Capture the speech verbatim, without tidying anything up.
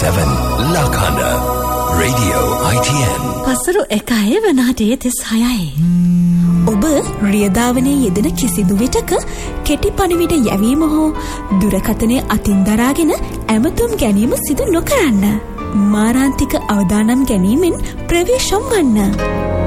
seven Lakana Radio I T N පසරු එකයි වනාටේ තිස්හයයි. ඔබ රියදාවනේ යෙදෙන කිසිදු විටක කෙටි පණිවිඩ යැවීම හෝ දුරකථනය අතින් දරාගෙන ඇමතුම් ගැනීම සිදු නොකරන්න. මාරාන්තික අවදානම් ගැනීමෙන් ප්‍රවේශම් වන්න.